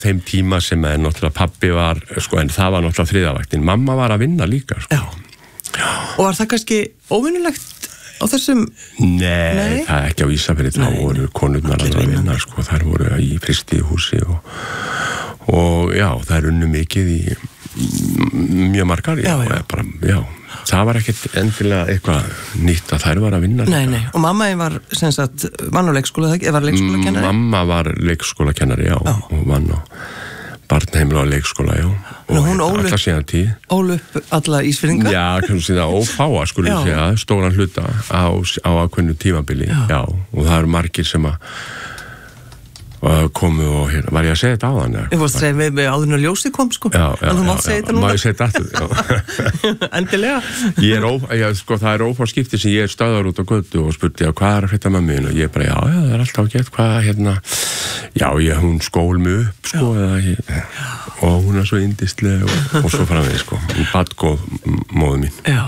þeim tíma sem náttúrulega pabbi var, sko, en það var náttúrulega þriðavaktin. Mamma var að vinna líka, sko. Já. Og var það kannski óvinnulegt á þessum? Nei, það ekki á Ísafirði, þá voru konurnar að vinna, sko, þær voru í Fristíðhúsi og já, þær unnu mikið í mjög margar, það var ekkert endilega eitthvað nýtt að þær var að vinna. Nei, og mamma var sem sagt, vann á leikskóla, var leikskólakennari? Mamma var leikskólakennari, og vann á barnheimila á leikskóla, hún og alla síðan tíð. Ól upp alla Ísfirðinga? Já, kannski það ófáa, skulle ég segja, stóran hluta á ákveðnu tímabili, og það eru margir sem að komu og hérna, var ég að segja þetta á þann? Ég fórst að segja með áður og ljósið kom, sko. Já, þú mátt segja þetta núna. Má ég segja þetta aftur? Endilega. Sko, það er ófá skipti sem ég stöðar út á götu og spurti hvað er að frétta með mig, og ég bara, það er alltaf gett, hvað, hérna, hún skól mig upp, sko, og hún er svo yndisleg og svo framvegis, sko, hún badgóð móðu mín. Já.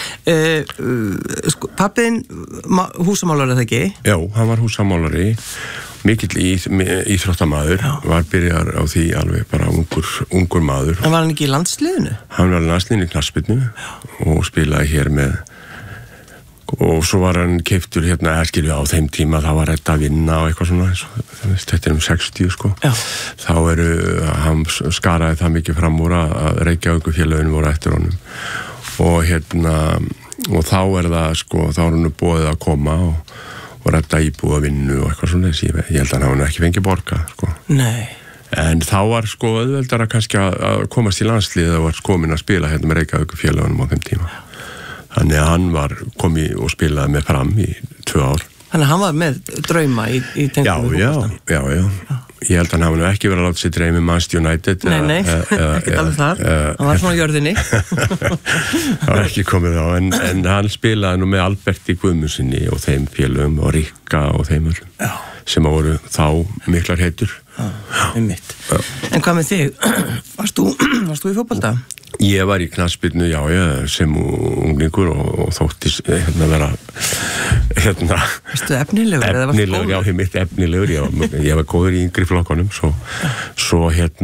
Sko, pappiðin húsamálari, það ekki? Já, hann var húsamálari, mikill íþróttamaður, var byrjar á því alveg bara ungur maður. En var hann ekki í landsliðinu? Hann var í landsliðinu í knattspyrnu og spilaði hér með, og svo var hann keyptur hérna, á þeim tíma, það var þetta að vinna og eitthvað svona, þetta 60, sko. Já. Þá hann skaraði það mikið fram úr að Reykjavíkurfélögin voru eftir honum, og hérna, og þá það, sko, þá hann búið að koma og redda íbúða vinnu og eitthvað svona, ég held að hann ekki fengið borga, sko. Nei. En þá var, sko, auðveldara kannski að komast í landslið og var komin að spila hérna með Reykjavíkurfélögunum á þeim tíma. Þannig að hann komið og spilaði með Fram í 2 ár. Þannig að hann var með drauma í tengslum við fótbolta? Já. Ég held að hann ekki verið að láta sér dreymi Manchester United. Nei, ekki alveg þar. Hann var svona á jörðinni. Það var ekki komið á, en hann spilaði nú með Alberti Guðmundssoni og þeim félögum og Rikka og þeim öllum. Já. Sem voru þá miklar heitur. Einmitt. En hvað með þig? Varst þú í fótbolta? Ég var í knattspyrnu, sem unglingur og þóttist vera Varstu efnilegur eða varstu góður? Já, mitt efnilegur, ég var góður í yngri flokkunum, svo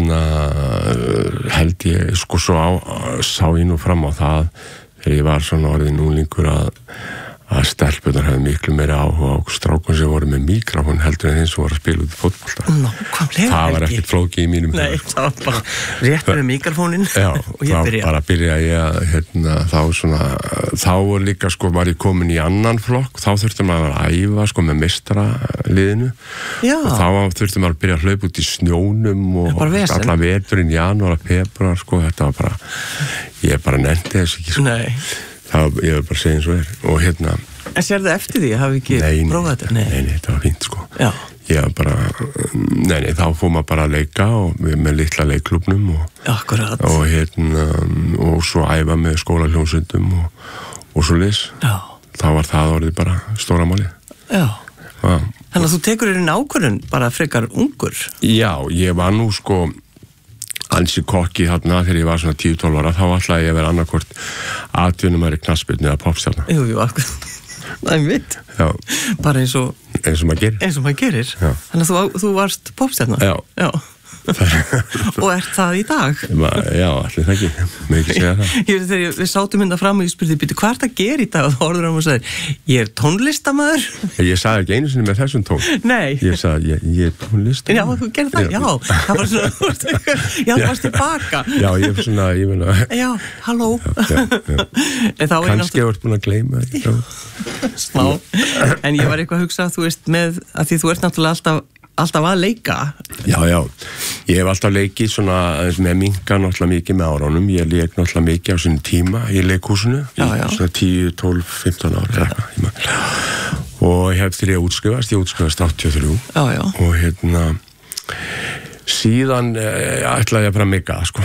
held ég, sko, sá ég nú fram á það þegar ég var svona orðin unglingur að stelpunar hefði miklu meira áhuga á strákun sem voru með mikrofón heldur en þeim sem voru að spila út í fótbolta. Það var ekkert flókið í mínum. Nei, það var bara rétt með mikrofónin og ég byrja. Já, þá bara byrjaði ég þá líka, sko, var ég komin í annan flokk, þá þurfti maður að æfa, sko, með meistaraliðinu. Já. Og þá þurfti maður að byrja að hlaupa út í snjónum og alla veturinn, janúar, februar, sko, þetta var bara, ég bara nefndi þess ekki, sko. Nei. Ég vil bara segja eins og og hérna. En sérðu eftir því, hafi ekki prófað þetta? Nei, þetta var fínt, sko. Já. Ég var bara, þá fór maður bara að leika og með litla leikklúbnum Akkurat. Og hérna, og svo æfa með skólahljómsveitum og svo leys. Já. Þá var það orðið bara stóra máli. Já. Þannig að þú tekur ákvörðun bara frekar ungur? Já, ég var nú, sko, ansi kokki þarna þegar ég var svona 10-12 ára, þá ætlaði ég að vera annarkvort atvinnumæri knattspyrnu eða poppstjarna. Jú, akkurat. Það er mitt. Já. Bara eins og maður gerir. Já. Þannig að þú varst poppstjarna? Já. Og ert það í dag? Já, allir það ekki. Mér ekki segja það. Þegar við sátum hérna fram og ég spurði, hvað ert að gera í dag? Og þá orður hann og sagði, ég er tónlistarmaður. Ég sagði ekki einu sinni með þessum tón. Nei. Ég sagði, ég er tónlistarmaður. Já, þú gerði það, já. Það var svona, já, þú varst tilbaka. Já, ég er svona, ég meina. Já, halló. Kannski ég vart búin að gleyma þetta. Smá. En ég var eitthvað að hugsa, þú veist, með að því þú ert náttúrulega alltaf að leika. Já, ég hef alltaf leikið svona með minka náttúrulega mikið með áránum. Ég leik náttúrulega mikið á svona tíma í leikhúsinu, svona 10, 12, 15 ára og ég hef þegar ég útskrifast 83. Og hérna síðan ætlaði ég að fara mega, sko,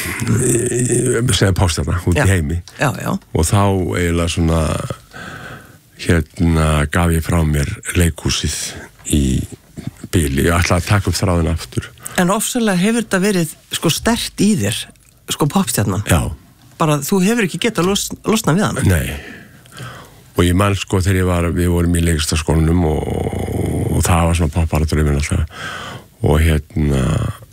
segja pástjarna út í heimi. Og þá eiginlega svona hérna gaf ég frá mér leikhúsið í bíli, ég ætla að taka upp þráðin aftur. En ofsalega hefur þetta verið, sko, sterkt í þér, sko, poppstjarnan? Já. Bara, þú hefur ekki getað losna við hana? Nei. Og ég man, sko, þegar við vorum í leiklistaskólanum og það var svona popparatur yfir alltaf. Og hérna,